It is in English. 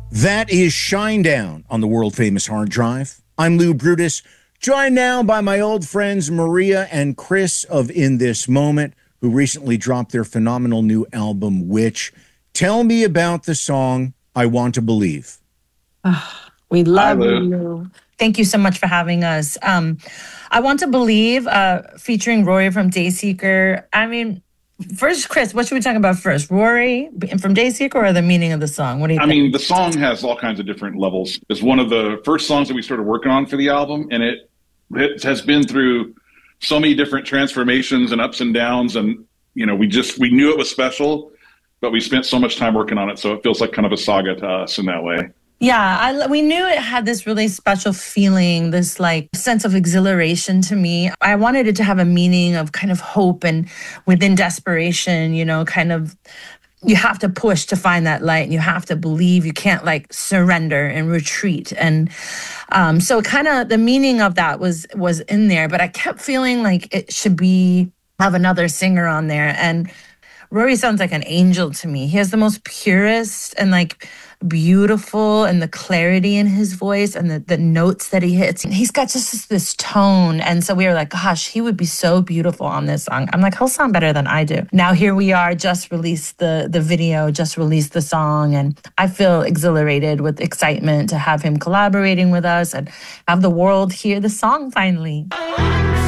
That is Shinedown on the world famous hard drive. I'm Lou Brutus, joined now by my old friends Maria and Chris of In This Moment, who recently dropped their phenomenal new album, Witch. Tell me about the song I Want to Believe. We Hi, love Lou. you. Thank you so much for having us. I Want to Believe, featuring Rory from Dayseeker. I mean, first, Chris, what should we talk about first? Rory from Dayseeker or the meaning of the song? What do you think? The song has all kinds of different levels. It's one of the first songs that we started working on for the album, and it has been through so many different transformations and ups and downs. And, we knew it was special, but we spent so much time working on it. So it feels like kind of a saga to us in that way. Yeah, we knew it had this really special feeling, this like sense of exhilaration to me. I wanted it to have a meaning of kind of hope and within desperation, kind of you have to push to find that light and you have to believe. You can't like surrender and retreat. And so kind of the meaning of that was in there, but I kept feeling like it should have another singer on there. And Rory sounds like an angel to me. He has the most purest and like beautiful and the clarity in his voice and the notes that he hits. He's got just this tone. And so we were like, gosh, he would be so beautiful on this song. I'm like, he'll sound better than I do. Now here we are, just released the video, just released the song. And I feel exhilarated with excitement to have him collaborating with us and have the world hear the song finally.